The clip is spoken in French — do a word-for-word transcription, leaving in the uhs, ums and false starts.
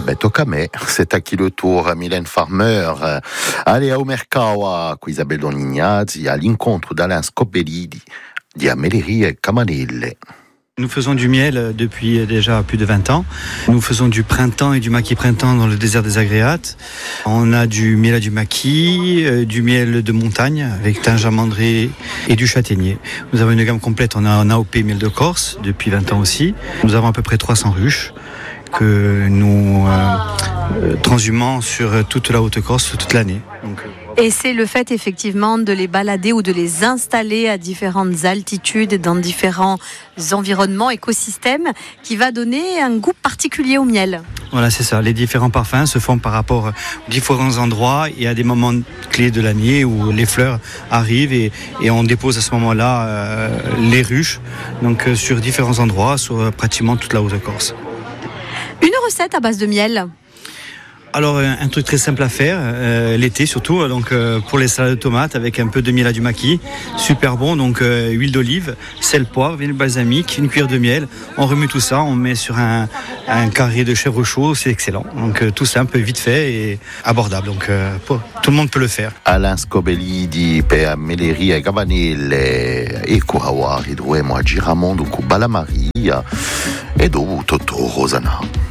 ben tocca a me, c'est à qui le tour, Mylène Farmer. Allez au Mercawa, con Isabelle Donignazzi, à l'incontro d'Alain Scobelli di Amellerie Camanille. Nous faisons du miel depuis déjà plus de vingt ans. Nous faisons du printemps et du maquis printemps dans le désert des Agréates. On a du miel à du maquis, euh, du miel de montagne avec thym jamandré et du châtaignier. Nous avons une gamme complète. On a un A O P miel de Corse depuis vingt ans aussi. Nous avons à peu près trois cents ruches que nous euh, transhumons sur toute la Haute-Corse toute l'année. Donc, Et c'est le fait effectivement de les balader ou de les installer à différentes altitudes, dans différents environnements, écosystèmes, qui va donner un goût particulier au miel. Voilà, c'est ça. Les différents parfums se font par rapport aux différents endroits et à des moments clés de l'année où les fleurs arrivent et, et on dépose à ce moment-là euh, les ruches, donc euh, sur différents endroits, sur euh, pratiquement toute la Haute-Corse. Une recette à base de miel. Alors un truc très simple à faire, euh, l'été surtout, donc euh, pour les salades de tomates avec un peu de miel à du maquis, super bon, donc euh, huile d'olive, sel, poivre, vinyle balsamique, une cuillère de miel, on remue tout ça, on met sur un, un carré de chèvre chaud, c'est excellent, donc euh, tout simple, vite fait et abordable, donc euh, pour, tout le monde peut le faire. Alain Scobelli di Amellerie Camanille e Kuhawa ridruemo a Giramondo con Bala Maria e dovuto Rosana.